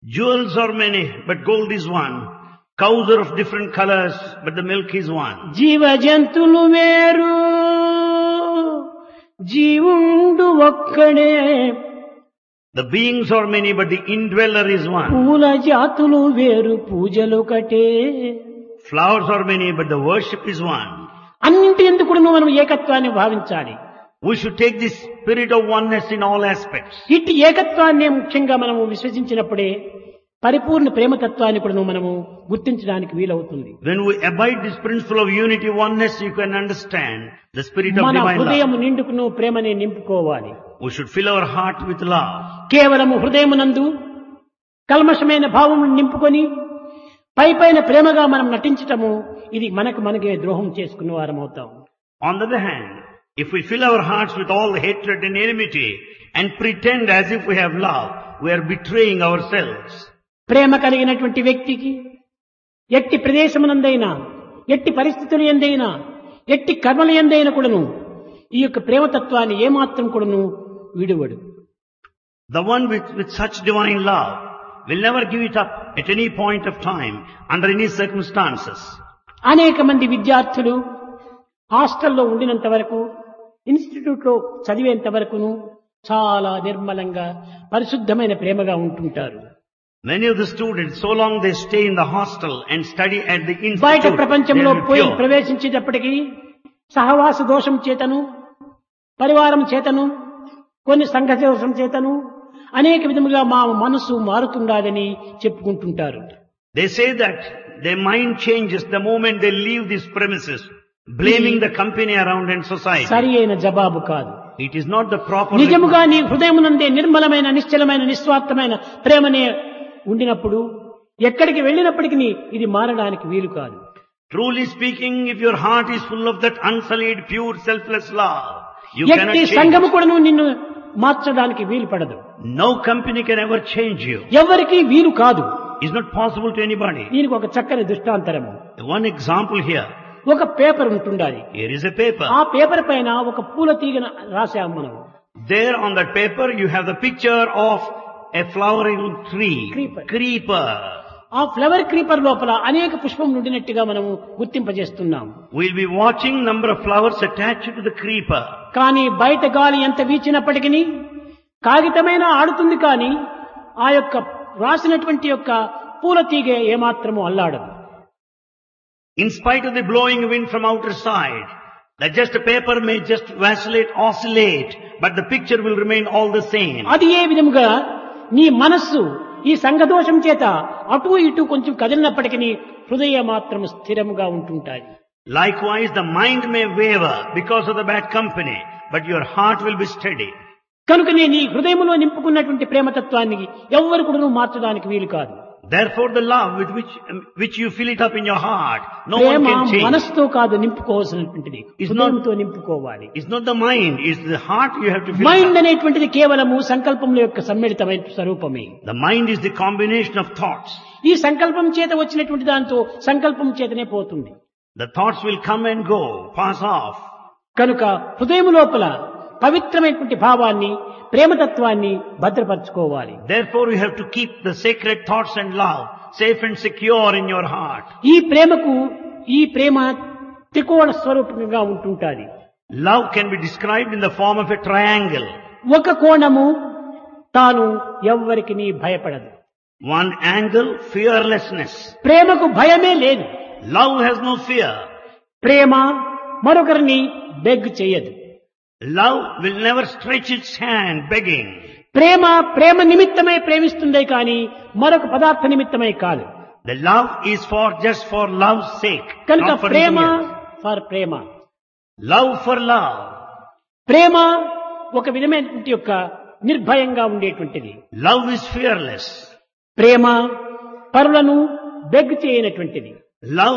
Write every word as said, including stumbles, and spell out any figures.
Jewels are many, but gold is one. Cows are of different colors, but the milk is one. జీవ జంతులు వేరు జీవుండు ఒక్కడే. The beings are many, but the indweller is one. పూల జాతులు వేరు పూజలొకటే. Flowers are many, but the worship is one. అన్నింటి ఎందుకు మనం ఏకత్వాన్ని భావించాలి. We should take this spirit of oneness in all aspects. ఇట్టి ఏకత్వాన్ని ముఖ్యంగా మనము విశ్వసించినప్పుడే పరిపూర్ణ ప్రేమతత్వాన్ని కూడా మనము గుర్తించడానికి వీలవుతుంది. When we abide this principle of unity, oneness, you can understand the spirit of మన divine హృదయం love. నిండుకును ప్రేమని నింపుకోవాలి. We should fill our heart with love. కేవలము హృదయమునందు కల్మషమైన భావం నింపుకొని పై పైన ప్రేమగా మనం నటించటము ఇది మనకు మనకే ద్రోహం చేసుకున్న వారం అవుతాం. On the other hand, if we fill our hearts with all hatred and enmity and pretend as if we have love, we are betraying ourselves. ప్రేమ కలిగినటువంటి వ్యక్తికి ఎట్టి ప్రదేశమునందైనా ఎట్టి పరిస్థితులు ఎందైనా ఎట్టి కర్మలు ఎందైనా కూడాను ఈ యొక్క ప్రేమతత్వాన్ని ఏమాత్రం కూడాను విడువడు. The one with, with such divine love will never give it up at any point of time, under any circumstances. అనేక మంది విద్యార్థులు హాస్టల్లో ఉండినంత వరకు ఇన్స్టిట్యూట్ లో చదివేంత వరకును చాలా నిర్మలంగా పరిశుద్ధమైన ప్రేమగా ఉంటుంటారు. Many of the students, so long they stay in the hostel and study at the బయట institute, ప్రపంచంలో they పోయి will be pure. ప్రవేశించేటప్పటికీ సహవాస దోషం చేతను పరివారం చేతను కొన్ని సంఘ దోషం చేతను అనేక విధములుగా మా మనసు మారుతుండాలని చెప్పుకుంటుంటారు. They say that their mind changes the moment they leave these premises, blaming the company around and society. సరి అయిన జవాబు కాదు. It is not the proper నిజముగా reply. నీ హృదయమునందే నిర్మలమైన నిశ్చలమైన నిస్వార్థమైన ప్రేమనే ఉండినప్పుడు ఎక్కడికి వెళ్ళినప్పటికీ ఇది మారడానికి వీలు కాదు. Truly speaking, if your heart is full of that unsullied, pure, selfless love, you ఎట్టి cannot change. సంఘము కూడాను నిన్ను మార్చడానికి వీలు పడదు. No company can ever change you. ఎవరికి వీలు కాదు. It's not possible to anybody. దీనికి ఒక చక్కని దృష్టాంతరము. One example here. ఒక పేపర్ ఉంటుండాలి. Here is a paper. ఆ పేపర్ పైన ఒక పూల తీగను రాశాము మనం. There on that paper you have the picture of a flowering tree. Creeper. Creeper. ఆ ఫ్లవర్ క్రీపర్ లోపల అనేక పుష్పం ఉండినట్టుగా మనము గుర్తింపజేస్తున్నాం. We'll be watching number of flowers attached to the creeper. కానీ బయట గాలి ఎంత వీచినప్పటికీ కాగితమైన ఆడుతుంది, కానీ ఆ యొక్క రాసినటువంటి యొక్క పూల తీగ ఏమాత్రము అల్లాడదు. In spite of the blowing wind from outer side, that just a paper may just vacillate, oscillate, but the picture will remain all the same. అది ఏ విధముగా నీ మనస్సు ఈ సంఘదోషం చేత అటు ఇటు కొంచెం కదిలినప్పటికీ హృదయ మాత్రం స్థిరముగా ఉంటుంటాయి. Likewise, the mind may waver because of the bad company, but your heart will be steady. కనుక నేను ఈ హృదయంలో నింపుకున్నటువంటి ప్రేమతత్వాన్ని ఎవ్వరు కూడా మార్చడానికి వీలు కాదు. Therefore, the love with which which you fill it up in your heart, no one Prema can change. మనస్సుతో కాదు నింపుకోవాల్సినటువంటిది, It's not- హృదయంతో నింపుకోవాలి. It's not the mind, it's the heart you have to fill it mind up. అనేటువంటిది కేవలము సంకల్పముల యొక్క సమ్మిళితమైన స్వరూపమే. The mind is the combination of thoughts. ఈ సంకల్పం చేత వచ్చినటువంటి దాంతో సంకల్పం చేతనే పోతుంది. The thoughts will come and go, pass off. కనుక హృదయం లోపల పవిత్రమైనటువంటి భావాన్ని ప్రేమతత్వాన్ని భద్రపరచుకోవాలి. Therefore, you have to keep the sacred thoughts and love safe and secure in your heart. ఈ ప్రేమకు ఈ ప్రేమ త్రికోణ స్వరూపంగా ఉంటుంటాది. Love can be described in the form of a triangle. ఒక కోణము తాను ఎవ్వరికి నీ భయపడదు. One angle, fearlessness. ప్రేమకు భయమే లేదు. Love has no fear. ప్రేమ మరొకరిని బెగ్ చేయదు. Love will never stretch its hand begging. ప్రేమ ప్రేమ నిమిత్తమై ప్రేమిస్తుందే కానీ మరొక పదార్థ నిమిత్తమై కాదు. The love is for just for love's sake, కనుక not for Prema anything else. For Prema. Love for love. ప్రేమ ఒక విధమైనటువంటి యొక్క నిర్భయంగా ఉండేటువంటిది. Love is fearless. ప్రేమ పరులను బెగ్ చేయనటువంటిది. Love